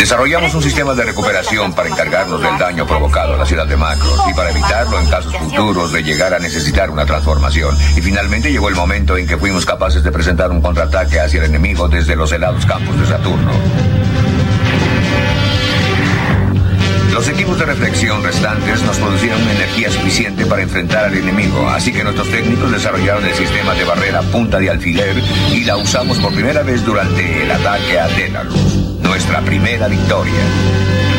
Desarrollamos un sistema de recuperación para encargarnos del daño provocado a la ciudad de Macros y para evitarlo en casos futuros de llegar a necesitar una transformación. Y finalmente llegó el momento en que fuimos capaces de presentar un contraataque hacia el enemigo desde los helados campos de Saturno. Los equipos de reflexión restantes nos producieron una energía suficiente para enfrentar al enemigo, así que nuestros técnicos desarrollaron el sistema de barrera punta de alfiler y la usamos por primera vez durante el ataque a Dédalus, nuestra primera victoria.